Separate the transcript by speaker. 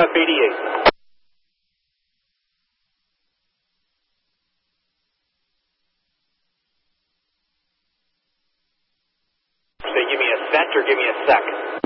Speaker 1: F88. Say, give me a cent or give me a sec.